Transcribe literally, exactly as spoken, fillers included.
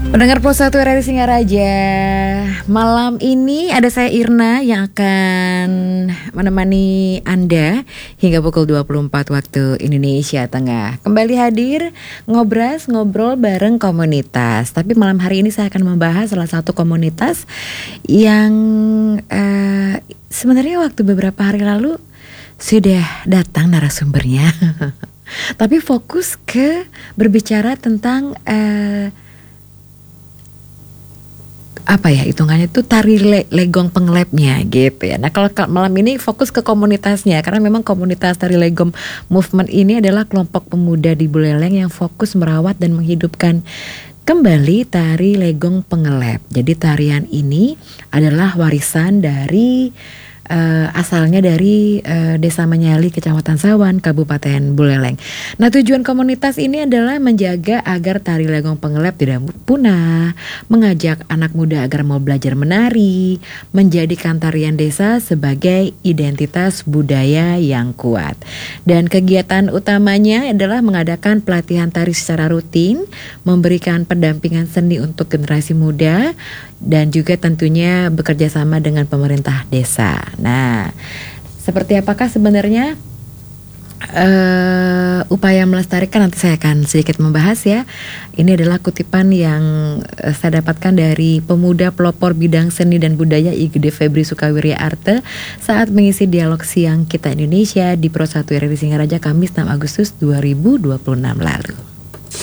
Pendengar Pulsa satu R R I Singaraja, malam ini ada saya Irna yang akan menemani Anda hingga pukul dua puluh empat waktu Indonesia Tengah. Kembali hadir ngobras ngobrol bareng komunitas. Tapi malam hari ini saya akan membahas salah satu komunitas yang uh, sebenarnya waktu beberapa hari lalu sudah datang narasumbernya. Tapi fokus ke berbicara tentang uh, apa ya hitungannya tuh tari le- legong pengelepnya gitu ya. Nah kalau malam ini fokus ke komunitasnya, karena memang komunitas tari legong movement ini adalah kelompok pemuda di Buleleng yang fokus merawat dan menghidupkan kembali tari legong pengelep. Jadi tarian ini adalah warisan dari Uh, asalnya dari uh, Desa Menyali, Kecamatan Sawan, Kabupaten Buleleng. Nah, tujuan komunitas ini adalah menjaga agar tari legong pengelep tidak punah, mengajak anak muda agar mau belajar menari, menjadikan tarian desa sebagai identitas budaya yang kuat. Dan kegiatan utamanya adalah mengadakan pelatihan tari secara rutin, memberikan pendampingan seni untuk generasi muda, dan juga tentunya bekerja sama dengan pemerintah desa. Nah, seperti apakah sebenarnya uh, upaya melestarikan, nanti saya akan sedikit membahas ya. Ini adalah kutipan yang uh, saya dapatkan dari pemuda pelopor bidang seni dan budaya I G D Febri Sukawirya Arte saat mengisi dialog siang Kita Indonesia di Pro satu R R I Singaraja Kamis enam Agustus dua ribu dua puluh enam lalu.